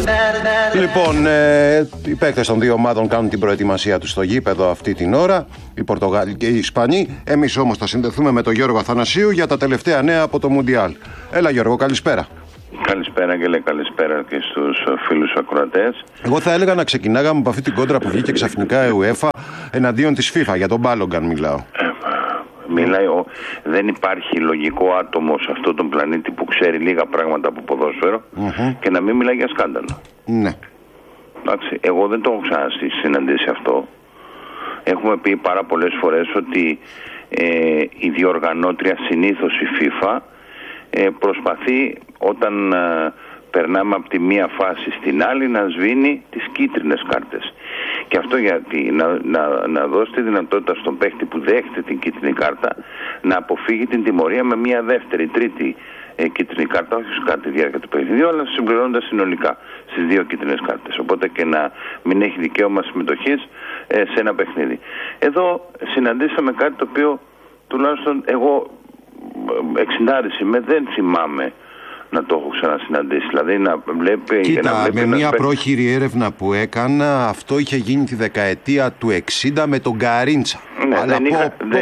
Λοιπόν, οι παίκτες των δύο ομάδων κάνουν την προετοιμασία τους στο γήπεδο αυτή την ώρα, οι Πορτογάλοι και οι Ισπανοί. Εμείς όμως θα συνδεθούμε με τον Γιώργο Αθανασίου για τα τελευταία νέα από το Μουντιάλ. Έλα Γιώργο, καλησπέρα. Καλησπέρα και καλησπέρα και στους φίλους ακροατές. Εγώ θα έλεγα να ξεκινάγαμε από αυτή την κόντρα που βγήκε ξαφνικά η UEFA εναντίον της FIFA. Για τον Μπάλογκαν μιλάω. Μιλάει δεν υπάρχει λογικό άτομο σε αυτόν τον πλανήτη που ξέρει λίγα πράγματα από ποδόσφαιρο και να μην μιλάει για σκάνδαλο. Ναι. Εντάξει, εγώ δεν το έχω ξανασυναντήσει αυτό. Έχουμε πει πάρα πολλές φορές ότι η διοργανώτρια, συνήθως η FIFA, προσπαθεί όταν περνάμε από τη μία φάση στην άλλη να σβήνει τις κίτρινες κάρτες. Και αυτό γιατί να δώσει τη δυνατότητα στον παίχτη που δέχεται την κίτρινη κάρτα να αποφύγει την τιμωρία με μια δεύτερη, τρίτη κίτρινη κάρτα, όχι κατά τη διάρκεια του παιχνιδιού, αλλά συμπληρώνοντας συνολικά στις δύο κίτρινες κάρτες. Οπότε και να μην έχει δικαίωμα συμμετοχής σε ένα παιχνίδι. Εδώ συναντήσαμε κάτι το οποίο τουλάχιστον εγώ 60 είμαι, δεν θυμάμαι να το έχω ξανασυναντήσει. Δηλαδή να βλέπει. Κοίτα, να βλέπει με μια πρόχειρη έρευνα που έκανα, αυτό είχε γίνει τη δεκαετία του 60 με τον Γκαρίντσα. Ναι, αλλά δεν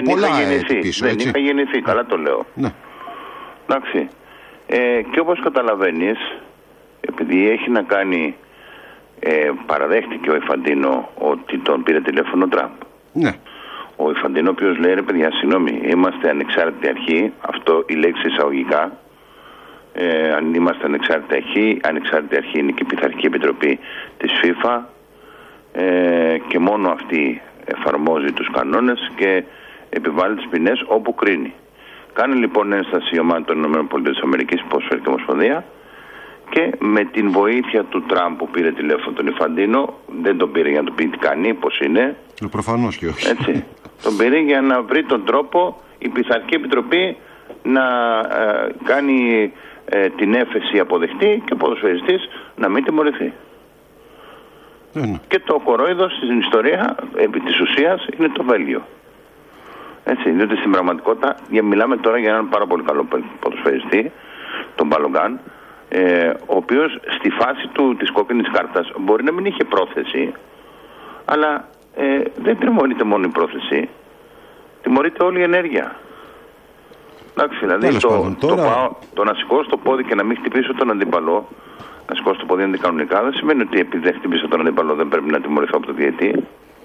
είχα γεννηθεί. Καλά το λέω. Ναι. Εντάξει. Και όπως καταλαβαίνεις, επειδή έχει να κάνει, παραδέχτηκε ο Ιφαντίνο ότι τον πήρε τηλέφωνο Τραμπ. Ναι. Ο Ιφαντίνο, ο οποίος λέει, ρε παιδιά, συγγνώμη, είμαστε ανεξάρτητη αρχή, αυτό η λέξη εισαγωγικά. Αν είμαστε ανεξάρτητη αρχή είναι και η Πειθαρχική Επιτροπή της FIFA και μόνο αυτή εφαρμόζει τους κανόνες και επιβάλλει τις ποινές όπου κρίνει. Κάνει λοιπόν ένσταση η ομάδα των ΗΠΑ, Ποδοσφαιρική Ομοσπονδία, και με την βοήθεια του Τραμπ που πήρε τηλέφωνο τον Ιφαντίνο, δεν τον πήρε για να του πει τι κάνει, πώς είναι. Προφανώς και όχι. Έτσι. Τον πήρε για να βρει τον τρόπο η Πειθαρχική Επιτροπή να κάνει την έφεση αποδεχτεί και ο ποδοσφαιριστής να μην τιμωρηθεί. Και το κορόιδο στην ιστορία επί της ουσίας είναι το Βέλγιο. Έτσι, διότι στην πραγματικότητα μιλάμε τώρα για έναν πάρα πολύ καλό ποδοσφαιριστή, τον Μπαλογκάν, ο οποίος στη φάση της κόκκινης κάρτας μπορεί να μην είχε πρόθεση, αλλά δεν τιμωρείται μόνο η πρόθεση, τιμωρείται όλη η ενέργεια. Εντάξει, δηλαδή το να σηκώσω το πόδι και να μην χτυπήσω τον αντίπαλο, να σηκώσω το πόδι αντικανονικά, δεν σημαίνει ότι επειδή δεν χτυπήσω τον αντίπαλο δεν πρέπει να τιμωρηθώ από τον διαιτή.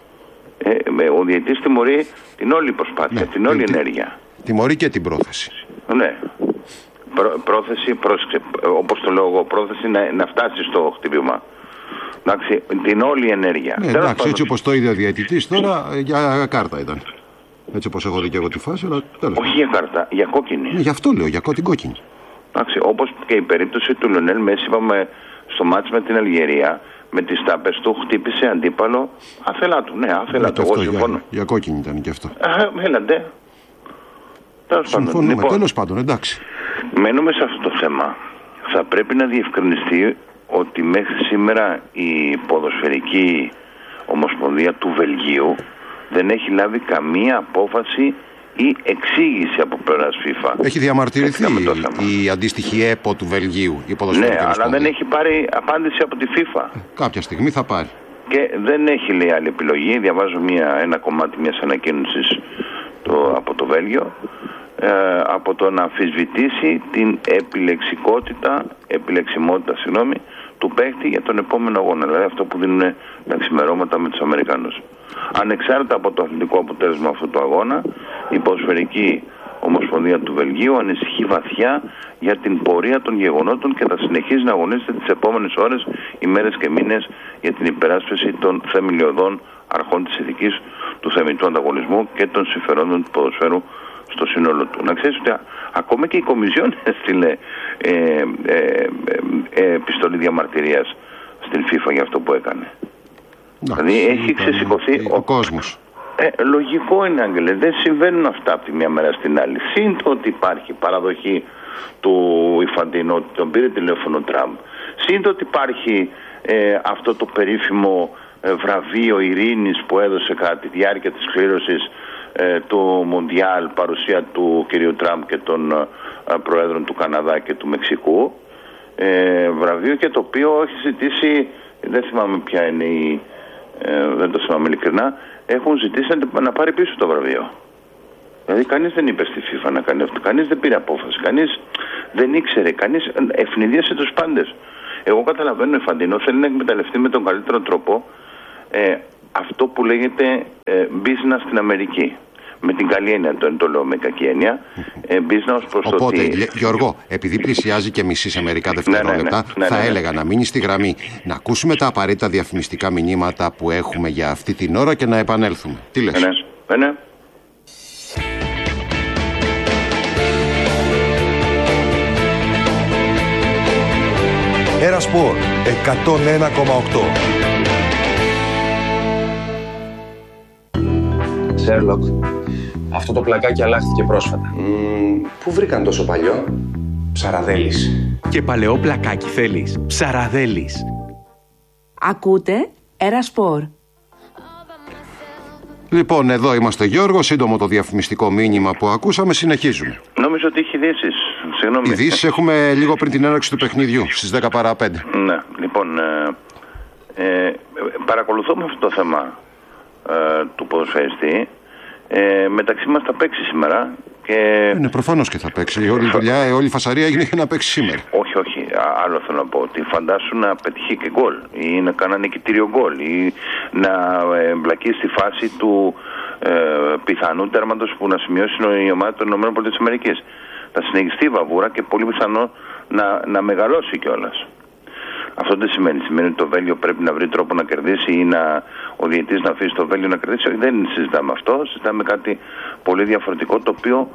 Ο διαιτής τιμωρεί την όλη προσπάθεια, την όλη ενέργεια. Τιμωρεί και την πρόθεση. Ναι. Πρόθεση, όπως το λέω εγώ, πρόθεση να φτάσει στο χτύπημα. Εντάξει, την όλη ενέργεια. Εντάξει, έτσι όπως το είδε ο διαιτητής τώρα, για κάρτα ήταν. Έτσι όπως έχω δει και εγώ τη φάση, αλλά τέλος. Όχι για κάρτα, για κόκκινη. Γι' αυτό λέω, για την κόκκινη. Εντάξει, όπως και η περίπτωση του Λιονέλ Μέση, είπαμε στο μάτς με την Αλγερία, με τις τάπες του χτύπησε αντίπαλο άθελά του. Ναι, άθελά του. Εγώ συμφωνώ. Για κόκκινη ήταν και αυτό. Έλαντε. Συμφωνούμε. Λοιπόν, τέλος πάντων, εντάξει. Μένουμε σε αυτό το θέμα. Θα πρέπει να διευκρινιστεί ότι μέχρι σήμερα η ποδοσφαιρική ομοσπονδία του Βελγίου δεν έχει λάβει καμία απόφαση ή εξήγηση από πλευράς FIFA. Έχει διαμαρτυρηθεί η αντίστοιχη ΕΠΟ του Βελγίου, η ποδοσφαιρική ομοσπονδία. Αλλά δεν έχει πάρει απάντηση από τη FIFA. Κάποια στιγμή θα πάρει. Και δεν έχει, λέει, άλλη επιλογή. Διαβάζω ένα κομμάτι μιας ανακοίνωσης από το Βέλγιο, από το να αμφισβητήσει την επιλεξιμότητα του παίκτη για τον επόμενο αγώνα. Δηλαδή αυτό που δίνουν τα ξημερώματα με τους Αμερικανούς. Ανεξάρτητα από το αθλητικό αποτέλεσμα αυτού του αγώνα, η Ποδοσφαιρική Ομοσπονδία του Βελγίου ανησυχεί βαθιά για την πορεία των γεγονότων και θα συνεχίζει να αγωνίζεται τις επόμενες ώρες, ημέρες και μήνες για την υπεράσπιση των θεμελιωδών αρχών της ηθικής, του θεμητού ανταγωνισμού και των συμφερόντων του ποδοσφαίρου στο σύνολο του. Να ξέρεις ότι ακόμα και η Κομισιόν έστειλε επιστολή διαμαρτυρίας στην FIFA για αυτό που έκανε. Δηλαδή έχει ξεσηκωθεί ο κόσμος. Λογικό είναι, Άγγελε, δεν συμβαίνουν αυτά από τη μία μέρα στην άλλη. Συν το ότι υπάρχει παραδοχή του Ιφαντίνο ότι τον πήρε τηλέφωνο Τραμπ. Συν το ότι υπάρχει αυτό το περίφημο βραβείο ειρήνης που έδωσε κατά τη διάρκεια της κλήρωσης του Μουντιάλ, παρουσία του κ. Τραμπ και των προέδρων του Καναδά και του Μεξικού. βραβείο και το οποίο έχει ζητήσει, δεν θυμάμαι ποια είναι δεν το θυμάμαι ειλικρινά, έχουν ζητήσει να πάρει πίσω το βραβείο. Δηλαδή κανείς δεν είπε στη FIFA να κάνει αυτό, κανείς δεν πήρε απόφαση, κανείς δεν ήξερε, κανείς ευνηδίασε τους πάντες. Εγώ καταλαβαίνω, ο Infantino θέλει να εκμεταλλευτεί με τον καλύτερο τρόπο αυτό που λέγεται business στην Αμερική. Με την καλή έννοια, το λέω με κακή έννοια, business προς το Οπότε, ότι... Γιώργο, επειδή πλησιάζει και μισή σε μερικά δευτερόλεπτα, θα έλεγα να μείνει στη γραμμή, να ακούσουμε τα απαραίτητα διαφημιστικά μηνύματα που έχουμε για αυτή την ώρα και να επανέλθουμε. Τι λες? Ναι. Ένα Σπορ 101,8. Σέρλοκ, αυτό το πλακάκι αλλάχθηκε πρόσφατα. Πού βρήκαν τόσο παλιό? Ψαραδέλης. Και παλαιό πλακάκι θέλεις? Ψαραδέλης. Ακούτε Ένα Σπορ. Λοιπόν, εδώ είμαστε, Γιώργο. Σύντομο το διαφημιστικό μήνυμα που ακούσαμε. Συνεχίζουμε. Νομίζω ότι έχει ειδήσεις. Συγγνώμη. Ειδήσεις έχουμε λίγο πριν την έναρξη του παιχνιδιού, στις 10 παρά 5. Ναι, λοιπόν, παρακολουθούμε αυτό το θέμα του ποδοσφαιριστή. Μεταξύ μας θα παίξει σήμερα. Ναι, προφανώς και θα παίξει. Όλη η δουλειά, όλη η φασαρία έγινε για να παίξει σήμερα. Όχι. Άλλο θέλω να πω. Ότι φαντάσου να πετύχει και γκολ ή να κάνει νικητήριο γκολ ή να εμπλακεί στη φάση του πιθανού τέρματος που να σημειώσει η ομάδα των ΗΠΑ. Θα συνεχιστεί η βαβούρα και πολύ πιθανό να μεγαλώσει κιόλας. Αυτό δεν σημαίνει. Σημαίνει ότι το Βέλγιο πρέπει να βρει τρόπο να κερδίσει ή ο διαιτητής να αφήσει το Βέλγιο να κερδίσει. Δεν συζητάμε αυτό. Συζητάμε κάτι πολύ διαφορετικό, το οποίο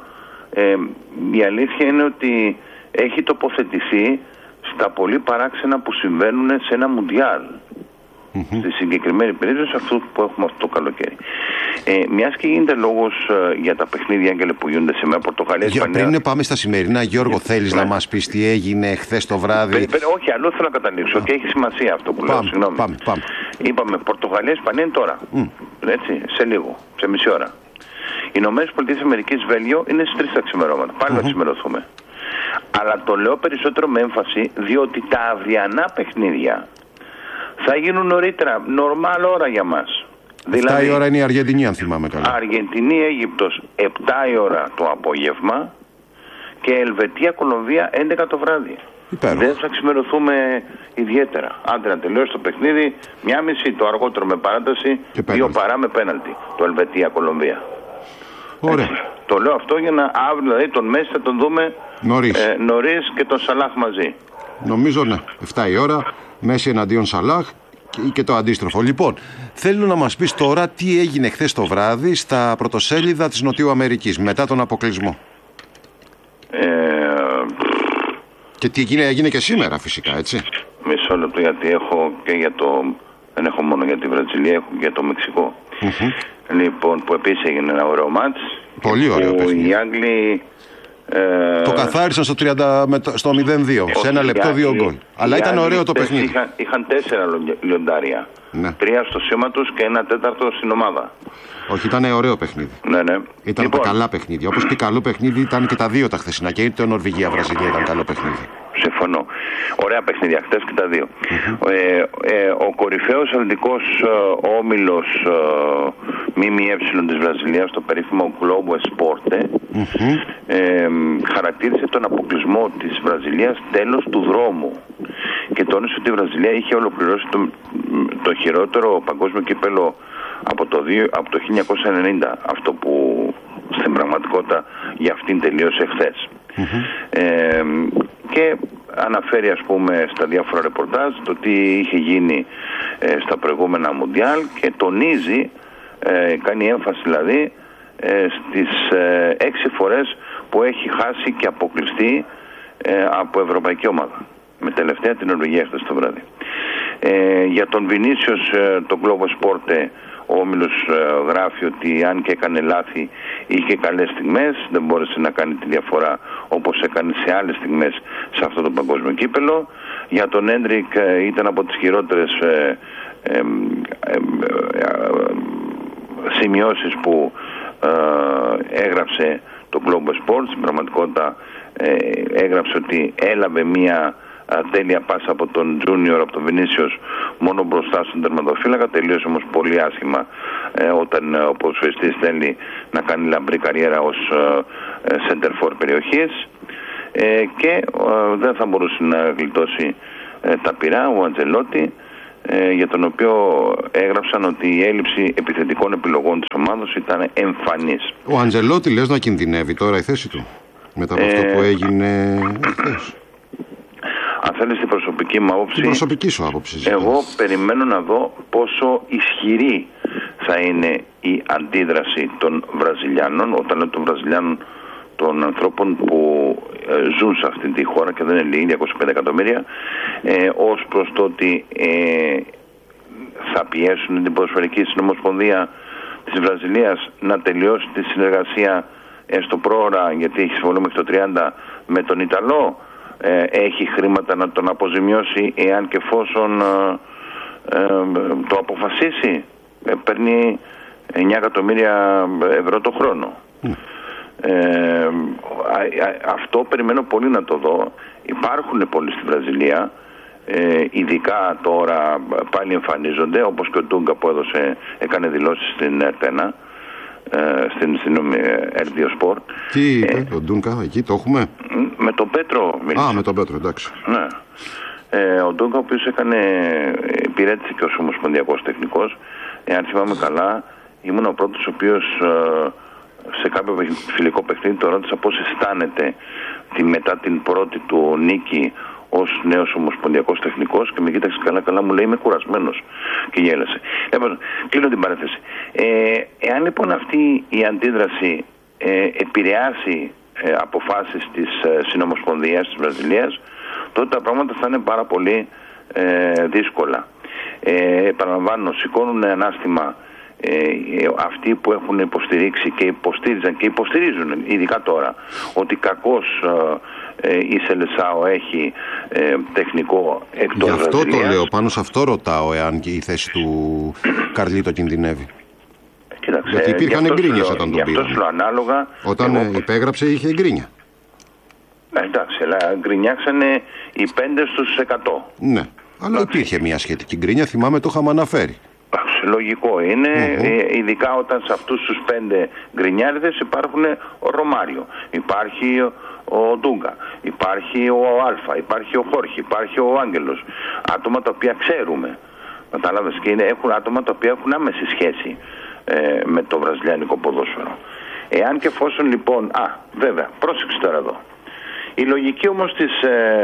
η αλήθεια είναι ότι έχει τοποθετηθεί στα πολύ παράξενα που συμβαίνουν σε ένα Μουντιάλ. Στη συγκεκριμένη περίπτωση αυτού που έχουμε αυτό το καλοκαίρι. Μιας και γίνεται λόγος για τα παιχνίδια, Άγγελε, που γίνονται σήμερα, Πορτογαλία, Ισπανία. Πριν πάμε στα σημερινά, Γιώργο, θέλεις να μας πεις τι έγινε χθες το βράδυ? Όχι, αλλού θέλω να καταλήξω και έχει σημασία αυτό που λέω. Συγγνώμη. Πάμε. Είπαμε Πορτογαλία, Ισπανία είναι τώρα. Έτσι, σε λίγο, σε μισή ώρα. Οι ΗΠΑ, Βέλγιο είναι στις 3 τα ξημερώματα. Πάλι να ξημερωθούμε. Αλλά το λέω περισσότερο με έμφαση, διότι τα αυριανά παιχνίδια θα γίνουν νωρίτερα, νορμάλ ώρα για μας. 7 η ώρα είναι η Αργεντινή, αν θυμάμαι καλά. Αργεντινή, Αίγυπτος 7 η ώρα το απόγευμα και Ελβετία, Κολομβία 11 το βράδυ. Δεν θα ξημερωθούμε ιδιαίτερα. Άντε να τελειώσει το παιχνίδι 1:30 το αργότερο με παράταση, 2 παρά με πέναλτι. Το Ελβετία, Κολομβία. Ωραία. Το λέω αυτό για να αύριο, δηλαδή τον Μέση θα τον δούμε νωρίς και τον Σαλάχ μαζί. Νομίζω ναι. 7 η ώρα, Μέση εναντίον Σαλάχ και το αντίστροφο. Λοιπόν, θέλω να μας πεις τώρα τι έγινε χθες το βράδυ στα πρωτοσέλιδα της Νοτιού Αμερικής μετά τον αποκλεισμό. Και τι έγινε και σήμερα φυσικά, έτσι. Μισό λεπτό, γιατί έχω και για δεν έχω μόνο για τη Βραζιλία, έχω και για το Μεξικό. Λοιπόν, που επίσης έγινε ένα ωραίο μάτς. Πολύ ωραίο παιχνίδι. Οι Άγγλοι το καθάρισαν στο 0-2, σε ένα λεπτό 2 γκολ. Αλλά ήταν ωραίο το παιχνίδι. Είχαν 4 λιοντάρια. 3 στο σήμα τους και 1/4 στην ομάδα. Όχι, ήταν ωραίο παιχνίδι. Ναι. Ήταν τα καλά παιχνίδια. Όπως και καλό παιχνίδι ήταν και τα δύο τα χθεσινά. Και το Νορβηγία-Βραζιλία ήταν καλό παιχνίδι. Συμφωνώ. Ωραία παιχνίδια χτες και τα δύο. Ο κορυφαίος αθλητικός όμιλος ΜΜΕ της Βραζιλίας, το περίφημο Globo Esporte, χαρακτήρισε τον αποκλεισμό της Βραζιλίας τέλος του δρόμου και τόνισε ότι η Βραζιλία είχε ολοκληρώσει το χειρότερο παγκόσμιο κύπελο από το 1990, αυτό που στην πραγματικότητα για αυτήν τελείωσε χθες. Και αναφέρει, ας πούμε, στα διάφορα ρεπορτάζ το τι είχε γίνει στα προηγούμενα Μουντιάλ και τονίζει, κάνει έμφαση δηλαδή στις 6 φορές που έχει χάσει και αποκλειστεί από ευρωπαϊκή ομάδα, με τελευταία την Νορβηγία χθες το βράδυ. Για τον Βινίσιος, το Globo Esporte, ο όμιλος γράφει ότι αν και έκανε λάθη είχε καλές στιγμές, δεν μπόρεσε να κάνει τη διαφορά όπως έκανε σε άλλες στιγμές σε αυτό το παγκόσμιο κύπελο. Για τον Έντρικ ήταν από τις χειρότερες σημειώσεις που έγραψε το Globo Sports. Στην πραγματικότητα έγραψε ότι έλαβε μία τέλεια πάσα από τον Τζούνιορ, από τον Βινίσιος, μόνο μπροστά στον τερματοφύλακα. Τελείωσε όμως πολύ άσχημα όταν ο ποδοσφαιριστής θέλει να κάνει λαμπρή καριέρα ως center for περιοχής, και δεν θα μπορούσε να γλιτώσει τα πυρά ο Αντζελότη, για τον οποίο έγραψαν ότι η έλλειψη επιθετικών επιλογών της ομάδας ήταν εμφανής. Ο Αντζελότη λες να κινδυνεύει τώρα η θέση του μετά από αυτό που έγινε χθες? Αν θέλεις την προσωπική μου άποψη, την προσωπική σου άποψη, εγώ περιμένω να δω πόσο ισχυρή θα είναι η αντίδραση των Βραζιλιάνων, όταν λέω των Βραζιλιάνων, των ανθρώπων που ζουν σε αυτή τη χώρα και δεν είναι λίγοι, 205 εκατομμύρια, ως προς το ότι θα πιέσουν την ποδοσφαιρική συνομοσπονδία της Βραζιλίας να τελειώσει τη συνεργασία στο πρόωρα, γιατί έχει συμφωνεί μέχρι το 30 με τον Ιταλό, έχει χρήματα να τον αποζημιώσει εάν και εφόσον το αποφασίσει. Παίρνει 9 εκατομμύρια ευρώ το χρόνο. Αυτό περιμένω πολύ να το δω. Υπάρχουν πολλοί στη Βραζιλία, ειδικά τώρα πάλι εμφανίζονται, όπως και ο Ντούγκα που έκανε δηλώσεις στην Ερτένα, στην Ερδιο Σπορ. Τι είπε ο Ντούγκα, εκεί το έχουμε? Με τον Πέτρο μίλησε. Με τον Πέτρο, εντάξει. Ναι. Ο Ντούγκα, ο οποίος υπηρέτησε και ως ομοσπονδιακός τεχνικός, αν θυμάμαι καλά, ήμουν ο πρώτος ο οποίος σε κάποιο φιλικό παιχνίδι το ρώτησα πώς αισθάνεται μετά την πρώτη του νίκη ως νέος ομοσπονδιακός τεχνικός, και με κοίταξε καλά, μου λέει είμαι κουρασμένος, και γέλασε. Κλείνω την παρένθεση. Εάν λοιπόν αυτή η αντίδραση επηρεάσει αποφάσεις της Συνομοσπονδίας της Βραζιλίας, τότε τα πράγματα θα είναι πάρα πολύ δύσκολα. Επαναλαμβάνω, σηκώνουν ανάστημα αυτοί που έχουν υποστηρίξει και υποστήριζαν και υποστηρίζουν ειδικά τώρα ότι κακώς η Σελεσάο έχει τεχνικό εκτός Βραζιλίας. Γι' αυτό το λέω, πάνω σε αυτό ρωτάω, εάν και η θέση του Καρλίτο κινδυνεύει. Κοίταξε, γιατί υπήρχαν εγκρίνειες όταν τον πήραν. Ανάλογα, όταν υπέγραψε είχε εγκρίνια. Εντάξει, αλλά γκρινιάξανε οι 5 στους 100. Ναι, αλλά υπήρχε μια σχετική γκρίνια, θυμάμαι το είχαμε αναφέρει. Λογικό είναι, ειδικά όταν σε αυτούς τους 5 γκρινιάριδες υπάρχουν ο Ρωμάριο, υπάρχει ο Ντούγκα, υπάρχει ο Αλφα, υπάρχει ο Χόρχη, υπάρχει ο Άγγελος. Άτομα τα οποία ξέρουμε, κατάλαβες, και έχουν άτομα τα οποία έχουν άμεση σχέση με το βραζιλιάνικο ποδόσφαιρο. Εάν και εφόσον λοιπόν, βέβαια, πρόσεξε τώρα εδώ. Η λογική όμως της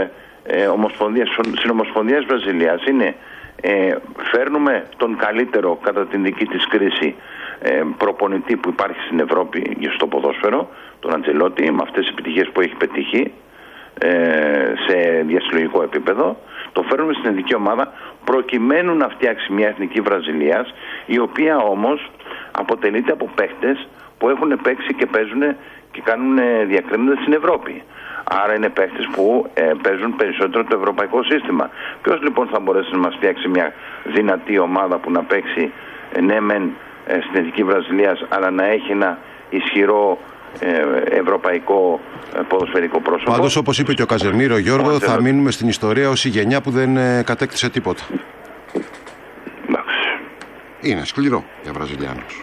Συνομοσπονδίας Βραζιλίας είναι φέρνουμε τον καλύτερο κατά την δική της κρίση προπονητή που υπάρχει στην Ευρώπη στο ποδόσφαιρο, τον Αντζελότη, με αυτές τις επιτυχίες που έχει πετύχει σε διασυλλογικό επίπεδο, το φέρνουμε στην εθνική ομάδα προκειμένου να φτιάξει μια εθνική Βραζιλίας, η οποία όμως αποτελείται από παίχτες που έχουν παίξει και παίζουν και κάνουν διακρίνοντας στην Ευρώπη. Άρα είναι παίχτες που παίζουν περισσότερο το ευρωπαϊκό σύστημα. Ποιος λοιπόν θα μπορέσει να μας φτιάξει μια δυνατή ομάδα που να παίξει ναι μεν στην εθνική Βραζιλίας, αλλά να έχει ένα ισχυρό ευρωπαϊκό ποδοσφαιρικό πρόσωπο? Πάντως, όπως είπε και ο Καζεμίρο, Γιώργο, θα μείνουμε στην ιστορία ως η γενιά που δεν κατέκτησε τίποτα. Είναι σκληρό για Βραζιλιάνους.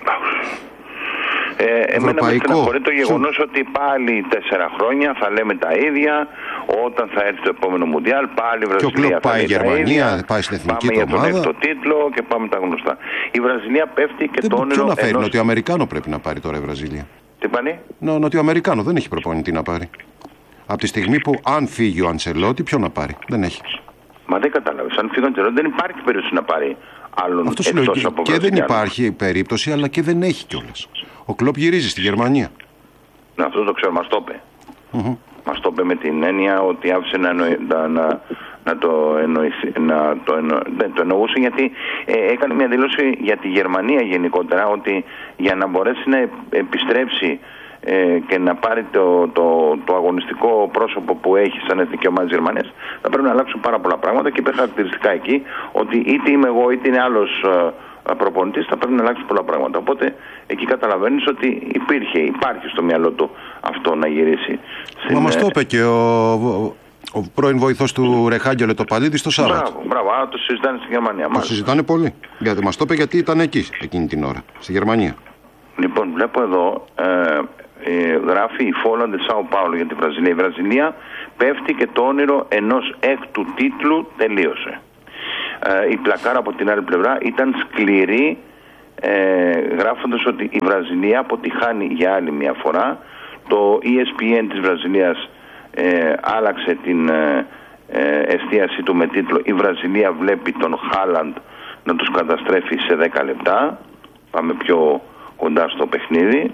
Εμένα με στεναχωρεί το γεγονός ότι πάλι 4 χρόνια θα λέμε τα ίδια. Όταν θα έρθει το επόμενο Μουντιάλ, πάλι η Βραζιλία. Και ο πάει η Γερμανία, πάει στην εθνική ομάδα. Πάμε για τον έκτο τίτλο και πάμε τα γνωστά. Η Βραζιλία πέφτει και το όνειρο. Ποιο να φέρει, Νοτιοαμερικάνο πρέπει να πάρει τώρα η Βραζιλία. Τι πάνε? Νοτιοαμερικάνο, δεν έχει προπονητή να πάρει. Από τη στιγμή που αν φύγει ο Αντσελότη, ποιο να πάρει? Δεν έχει. Μα δεν κατάλαβες. Αν φύγει ο Αντσελότη, δεν υπάρχει περίπτωση να πάρει άλλον εκτός από και δεν υπάρχει περίπτωση, αλλά και δεν έχει κιόλας. Ο Κλοπ γυρίζει στη Γερμανία. Ναι, αυτό το ξέρω, μας το είπε. Μας το είπε με την έννοια ότι άφησε δεν το εννοούσε, γιατί έκανε μια δήλωση για τη Γερμανία γενικότερα, ότι για να μπορέσει να επιστρέψει και να πάρει το αγωνιστικό πρόσωπο που έχει σαν εθνική ομάδα της Γερμανίας, θα πρέπει να αλλάξουν πάρα πολλά πράγματα, και είπε χαρακτηριστικά εκεί ότι είτε είμαι εγώ είτε είναι άλλος προπονητής, θα πρέπει να αλλάξει πολλά πράγματα. Οπότε εκεί καταλαβαίνεις ότι υπάρχει στο μυαλό του αυτό να γυρίσει. Μα μας το είπε και Ο πρώην βοηθός του Ρεχάγκελ Λετοπαλίδη το Σάββατο. Μπράβο, το συζητάνε στη Γερμανία. Το συζητάνε πολύ. Γιατί μας το είπε, γιατί ήταν εκεί εκείνη την ώρα, στη Γερμανία. Λοιπόν, βλέπω εδώ, γράφει η Folha de Sao Paulo για τη Βραζιλία. Η Βραζιλία πέφτει και το όνειρο ενός έκτου τίτλου τελείωσε. Η πλακάρα από την άλλη πλευρά ήταν σκληρή, γράφοντας ότι η Βραζιλία αποτυχάνει για άλλη μια φορά. Το ESPN της Βραζιλίας άλλαξε την εστίαση του με τίτλο «Η Βραζιλία βλέπει τον Χάλαντ να τους καταστρέφει σε 10 λεπτά». Πάμε πιο κοντά στο παιχνίδι.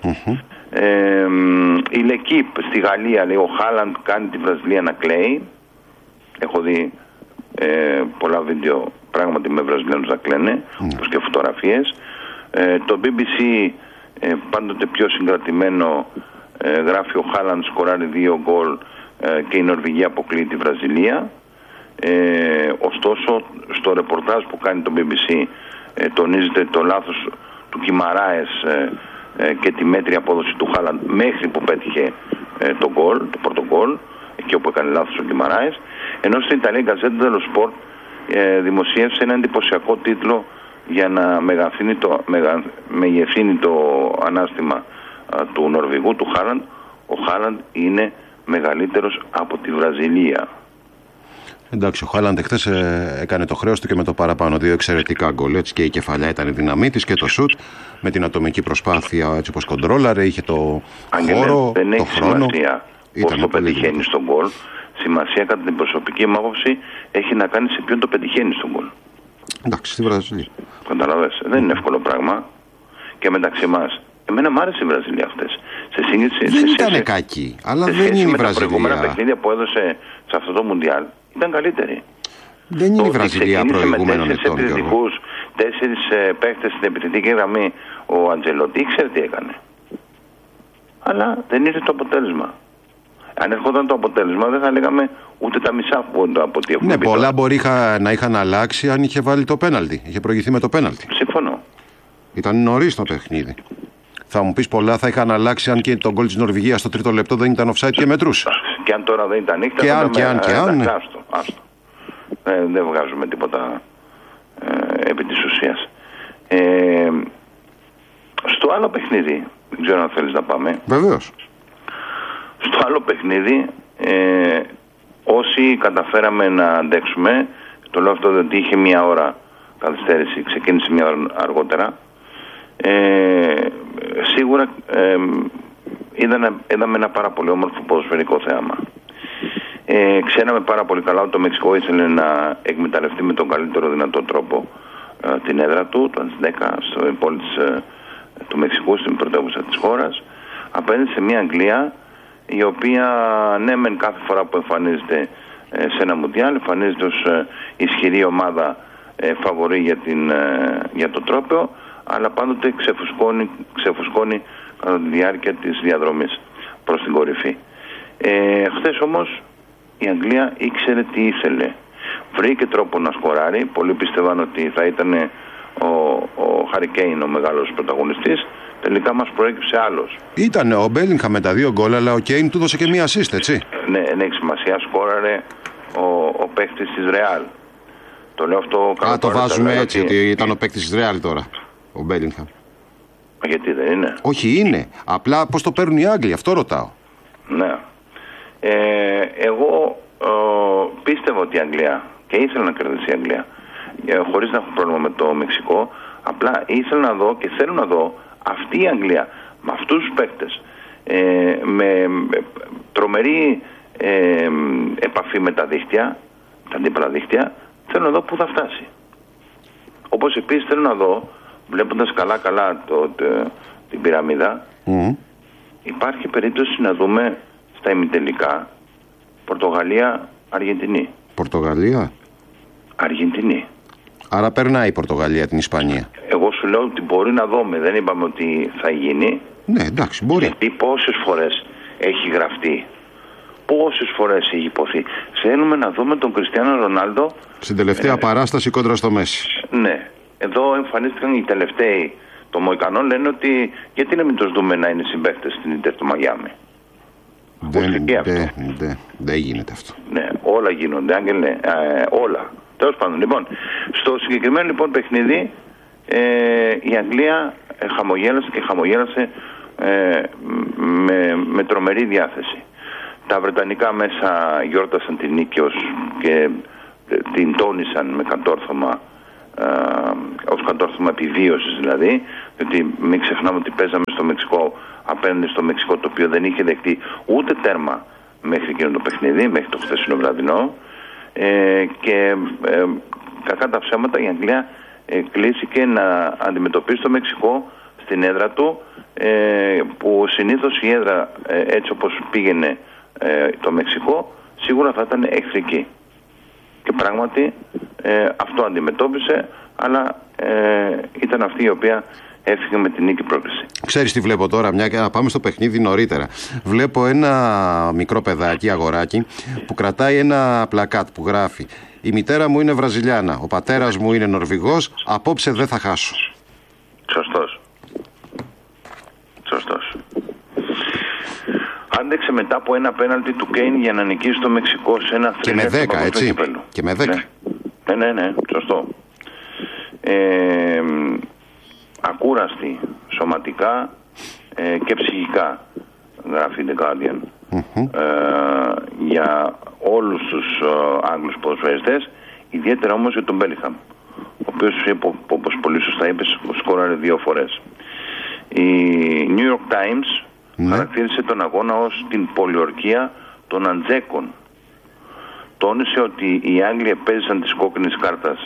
Η Λεκίπ στη Γαλλία λέει: ο Χάλαντ κάνει τη Βραζιλία να κλαίει. Έχω δει πολλά βίντεο πράγματι με Βραζιλιάνους να κλαίνε, όπως και φωτογραφίες. Το BBC πάντοτε πιο συγκρατημένο γράφει: ο Χάλαντ σκοράρει 2 γκολ και η Νορβηγία αποκλείει τη Βραζιλία. Ωστόσο στο ρεπορτάζ που κάνει το BBC τονίζεται το λάθος του Κιμαράες και τη μέτρια απόδοση του Χάλαντ μέχρι που πέτυχε το πρώτο γκολ, εκεί όπου έκανε λάθος ο Κιμαράες. Ενώ στην Ιταλία η Γκαζέτα dello Sport δημοσίευσε ένα εντυπωσιακό τίτλο για να μεγεθύνει το ανάστημα του Νορβηγού, του Χάλαντ. Ο Χάλαντ είναι μεγαλύτερος από τη Βραζιλία. Εντάξει, ο Χάλαντ χθες έκανε το χρέος του και με το παραπάνω. 2 εξαιρετικά γκολ. Έτσι, και η κεφαλιά ήταν η δύναμή της και το σουτ. Με την ατομική προσπάθεια, έτσι όπως κοντρόλαρε, είχε το χώρο, δεν το χρόνο. Σημασία πώς το πετυχαίνει στον γκολ. Σημασία, κατά την προσωπική μου άποψη, έχει να κάνει σε ποιον το πετυχαίνει στον γκολ. Εντάξει, στη Βραζιλία. Καταλαβες. Δεν είναι εύκολο πράγμα. Και μεταξύ μας, εμένα μ' άρεσε η Βραζιλία αυτές. Δεν ήταν κακή, αλλά δεν είναι η Βραζιλία. Τα προηγούμενα παιχνίδια που έδωσε σε αυτό το Μουντιάλ ήταν καλύτερη. Δεν είναι η Βραζιλία προηγούμενων ετών. 4 παίχτες στην επιθετική γραμμή ο Αντζελότη ήξερε τι έκανε. Αλλά δεν ήρθε το αποτέλεσμα. Αν ερχόταν το αποτέλεσμα, δεν θα λέγαμε ούτε τα μισά από ό,τι έχουμε πει. Ναι, πολλά μπορεί να είχαν αλλάξει αν είχε βάλει το πέναλτι. Είχε προηγηθεί με το πέναλτι. Συμφωνώ. Ήταν νωρίς το παιχνίδι. Θα μου πεις πολλά θα είχαν αλλάξει αν και το γκολ της Νορβηγίας στο 3ο λεπτό δεν ήταν offside και μετρούσε. Και αν τώρα δεν ήταν νύχτα, και αν. Ναι. Άστο. Δεν βγάζουμε τίποτα επί της ουσίας. Στο άλλο παιχνίδι, δεν ξέρω αν θέλεις να πάμε. Βεβαίως. Στο άλλο παιχνίδι, όσοι καταφέραμε να αντέξουμε, το λέω αυτό διότι είχε 1 ώρα καθυστέρηση, ξεκίνησε 1 ώρα αργότερα, σίγουρα είδαμε ένα πάρα πολύ όμορφο ποδοσφαιρικό θέαμα. Ξέραμε πάρα πολύ καλά ότι το Μεξικό ήθελε να εκμεταλλευτεί με τον καλύτερο δυνατό τρόπο την έδρα του, το Αντσδέκα, στο πόλη του Μεξικού, στην πρωτεύουσα της χώρας, απέναντι σε μια Αγγλία η οποία ναι μεν κάθε φορά που εμφανίζεται σε ένα Μουντιάλ εμφανίζεται ως ισχυρή ομάδα φαβορή για το τρόπαιο, αλλά πάντοτε ξεφουσκώνει κατά τη διάρκεια της διαδρομής προς την κορυφή. Χθες όμως η Αγγλία ήξερε τι ήθελε. Βρήκε τρόπο να σκοράρει. Πολλοί πίστευαν ότι θα ήταν ο Χάρι Κέιν ο μεγάλος πρωταγωνιστής. Τελικά μας προέκυψε άλλος. Ήταν ο Μπέλιγχαμ με τα 2 γκολ, αλλά ο Κέιν του δώσε και 1 assist, έτσι. Ναι, έχει σημασία. Σκόραρε ο παίκτης της Ρεάλ. Το λέω αυτό. Το βάζουμε έτσι, ότι ήταν ο παίκτης της Ρεάλ τώρα, ο Μπέλιγχαμ. Γιατί δεν είναι? Όχι, είναι. Απλά πώς το παίρνουν οι Άγγλοι, αυτό ρωτάω. Ναι. Εγώ πίστευα ότι η Αγγλία, και ήθελα να κερδίσει η Αγγλία, χωρίς να έχω πρόβλημα με το Μεξικό, απλά ήθελα να δω και θέλω να δω αυτή η Αγγλία με αυτούς τους παίκτες, με τρομερή επαφή με τα δίχτυα, τα αντίπαλα δίχτυα, θέλω να δω πού θα φτάσει. Όπως επίσης θέλω να δω, βλέποντας καλά την πυραμίδα, υπάρχει περίπτωση να δούμε στα ημιτελικά Πορτογαλία-Αργεντινή. Πορτογαλία-Αργεντινή. Άρα περνάει η Πορτογαλία την Ισπανία. Εγώ σου λέω ότι μπορεί να δούμε, δεν είπαμε ότι θα γίνει. Ναι, εντάξει, μπορεί. Γιατί πόσες φορές έχει γραφτεί, πόσες φορές έχει υποθεί. Θέλουμε να δούμε τον Κριστιάνο Ρονάλντο στην τελευταία παράσταση κόντρα στο Μέση. Ναι, εδώ εμφανίστηκαν οι τελευταίοι των Μοϊκανών, λένε ότι γιατί να μην τους δούμε να είναι συμπαίκτες στην Ίντερ του Μαγιάμι. Δεν γίνεται αυτό. Ναι, όλα γίνονται, Άγγελε, όλα. Τέλος πάντων, λοιπόν, στο συγκεκριμένο λοιπόν παιχνίδι η Αγγλία χαμογέλασε και χαμογέλασε με τρομερή διάθεση. Τα βρετανικά μέσα γιόρτασαν την νίκη και την τόνισαν με κατόρθωμα, ως κατόρθωμα επιβίωσης δηλαδή, διότι μην ξεχνάμε ότι παίζαμε στο Μεξικό, απέναντι στο Μεξικό, το οποίο δεν είχε δεχτεί ούτε τέρμα μέχρι εκείνο το παιχνίδι, μέχρι το χθεσινό βραδινό, και κακά τα ψέματα η Αγγλία κλείστηκε να αντιμετωπίσει το Μεξικό στην έδρα του, που συνήθως η έδρα έτσι όπως πήγαινε το Μεξικό σίγουρα θα ήταν εχθρική, και πράγματι αυτό αντιμετώπισε, αλλά ήταν αυτή η οποία έφυγε με την νίκη πρόκριση. Ξέρεις τι βλέπω τώρα, μια και να πάμε στο παιχνίδι νωρίτερα. Βλέπω ένα μικρό παιδάκι, αγοράκι, που κρατάει ένα πλακάτ που γράφει: η μητέρα μου είναι Βραζιλιάνα, ο πατέρας μου είναι Νορβηγός, απόψε δεν θα χάσω. Σωστός. Άντεξε μετά από ένα πέναλτι του Κέιν για να νικήσει το Μεξικό σε ένα 3-0. Και με 10, έτσι. Και με 10. Ναι, σωστό. Ακούραστη σωματικά και ψυχικά, γράφει The Guardian, για όλους τους Άγγλους ποδοσφαιριστές, ιδιαίτερα όμως για τον Μπέλιγχαμ, ο οποίος, όπως πολύ σωστά είπες, σκόραρε 2 φορές. Η New York Times χαρακτήρισε τον αγώνα ως την πολιορκία των Αντζέκων. Τόνισε ότι οι Άγγλοι επέζησαν της κόκκινης κάρτας,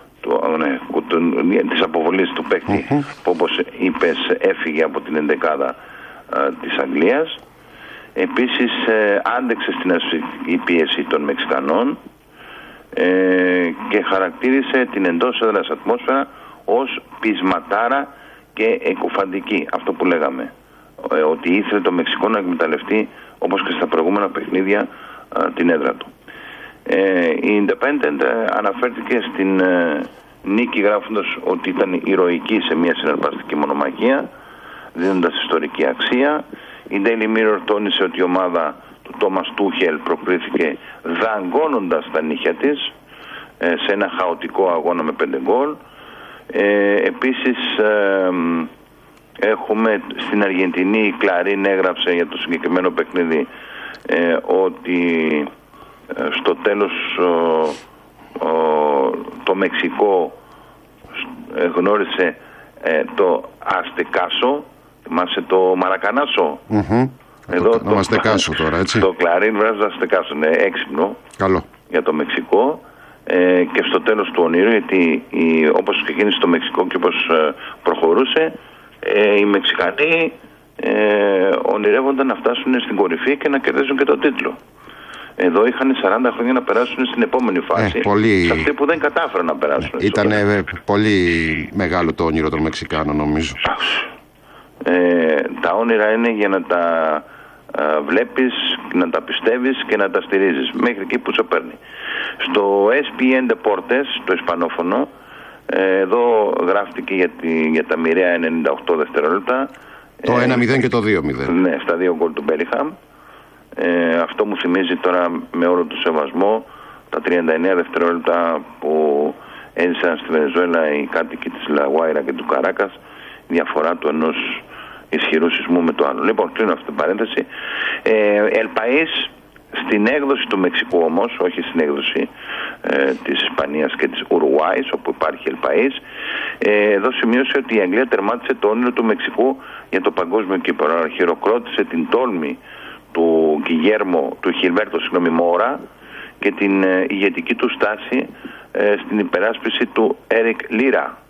της αποβολής του παίκτη, που όπως είπες έφυγε από την ενδεκάδα της Αγγλίας. Επίσης άντεξε στην ασφυκτική πίεση των Μεξικανών και χαρακτήρισε την εντός έδρας ατμόσφαιρα ως πεισματάρα και εκουφαντική. Αυτό που λέγαμε, ότι ήθελε το Μεξικό να εκμεταλλευτεί, όπως και στα προηγούμενα παιχνίδια, την έδρα του. Η Independent αναφέρθηκε στην νίκη γράφοντας ότι ήταν ηρωική σε μια συναρπαστική μονομαχία, δίνοντας ιστορική αξία. Η Daily Mirror τόνισε ότι η ομάδα του Τόμας Τούχελ προκρίθηκε δαγκώνοντας τα νύχια της σε ένα χαοτικό αγώνα με 5 γκολ. Επίσης έχουμε στην Αργεντινή, η Κλαρίν έγραψε για το συγκεκριμένο παιχνίδι ότι στο τέλος το Μεξικό γνώρισε το Αστεκάσο. Θυμάσαι το Μαρακανάσο? Εδώ το Αστεκάσο τώρα, έτσι. Το Κλαρίν βράζει το Αστεκάσο, είναι έξυπνο. Καλό. Για το Μεξικό. Και στο τέλος του ονείρου, γιατί όπως ξεκίνησε το Μεξικό και όπως προχωρούσε, οι Μεξικανοί ονειρεύονταν να φτάσουν στην κορυφή και να κερδίσουν και τον τίτλο. Εδώ είχαν 40 χρόνια να περάσουν στην επόμενη φάση, σε αυτή που δεν κατάφεραν να περάσουν. Ήταν πολύ μεγάλο το όνειρο των Μεξικάνων, νομίζω. Τα όνειρα είναι για να τα βλέπεις, να τα πιστεύεις και να τα στηρίζεις μέχρι εκεί που σε παίρνει. Στο ESPN Deportes, το ισπανόφωνο, εδώ γράφτηκε για τα μοιραία 98 δευτερόλεπτα. Το 1-0 και το 2-0. Ναι, στα 2 γκολ του Μπέλιγχαμ. Αυτό μου θυμίζει τώρα, με όλο το σεβασμό, τα 39 δευτερόλεπτα που έζησαν στη Βενεζουέλα οι κάτοικοι της Λαγουάιρα και του Καράκας, διαφορά του ενός ισχυρού σεισμού με το άλλο. Λοιπόν, κλείνω αυτή την παρένθεση. Ελπαΐς, στην έκδοση του Μεξικού όμως, όχι στην έκδοση της Ισπανίας και της Ουρουάης, όπου υπάρχει Ελπαΐς, εδώ σημείωσε ότι η Αγγλία τερμάτισε το όνειρο του Μεξικού για το παγκόσμιο κύπελλο. Χειροκρότησε την τόλμη του Χιλβέρτο Μόρα και την ηγετική του στάση στην υπεράσπιση του Έρικ Λίρα.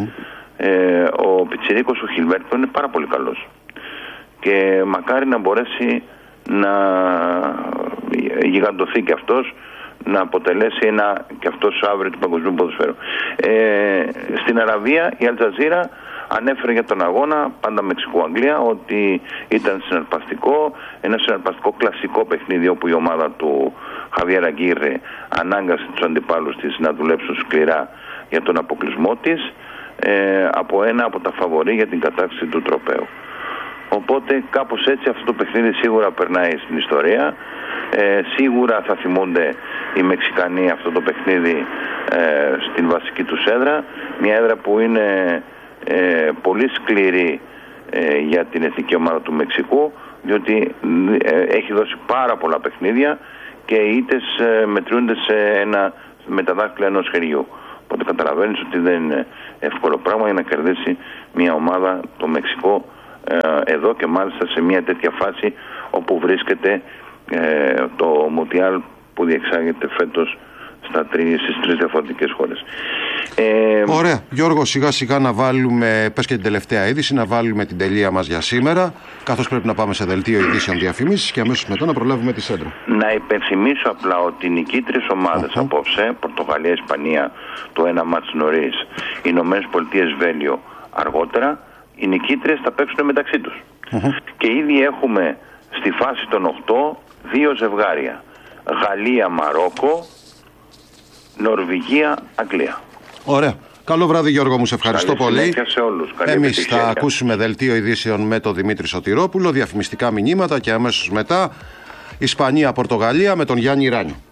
Ο πιτσιρίκος ο Χιλβέρτο είναι πάρα πολύ καλός και μακάρι να μπορέσει να γιγαντωθεί και αυτός, να αποτελέσει και αυτός αύριο του παγκοσμίου ποδοσφαίρου. Στην Αραβία η Αλτζαζίρα ανέφερε για τον αγώνα, πάντα Μεξικό-Αγγλία, ότι ήταν συναρπαστικό, ένα συναρπαστικό κλασικό παιχνίδι, όπου η ομάδα του Χαβιέρ Αγκίρε ανάγκασε τους αντιπάλους της να δουλέψουν σκληρά για τον αποκλεισμό της, από ένα από τα φαβορί για την κατάκτηση του τροπαίου. Οπότε κάπως έτσι αυτό το παιχνίδι σίγουρα περνάει στην ιστορία. Σίγουρα θα θυμούνται οι Μεξικανοί αυτό το παιχνίδι στην βασική τους έδρα. Μια έδρα που είναι πολύ σκληρή για την εθνική ομάδα του Μεξικού, διότι έχει δώσει πάρα πολλά παιχνίδια και οι ήττες μετρούνται με τα δάχτυλα ενός χεριού. Οπότε καταλαβαίνεις ότι δεν είναι εύκολο πράγμα για να κερδίσει μια ομάδα το Μεξικό εδώ, και μάλιστα σε μια τέτοια φάση όπου βρίσκεται το Μουντιάλ που διεξάγεται φέτος στις τρεις διαφορετικές χώρες. Ωραία. Γιώργο, σιγά σιγά να βάλουμε, πες και την τελευταία είδηση, να βάλουμε την τελεία μας για σήμερα, καθώς πρέπει να πάμε σε δελτίο ειδήσεων διαφημίσεις και αμέσως μετά να προλάβουμε τη σέντρα. Να υπενθυμίσω απλά ότι οι νικήτριες ομάδες απόψε, Πορτογαλία, Ισπανία, το ένα μάτς νωρίς, Ηνωμένες Πολιτείες, Βέλγιο αργότερα, οι νικήτριες θα παίξουν μεταξύ τους. Και ήδη έχουμε στη φάση των 8 δύο ζευγάρια. Γαλλία, Μαρόκο, Νορβηγία, Αγγλία. Ωραία. Καλό βράδυ, Γιώργο μου, σε ευχαριστώ πολύ. Σε όλους. Εμείς θα ακούσουμε δελτίο ειδήσεων με τον Δημήτρη Σωτηρόπουλο, διαφημιστικά μηνύματα και αμέσως μετά Ισπανία-Πορτογαλία με τον Γιάννη Ράνιο.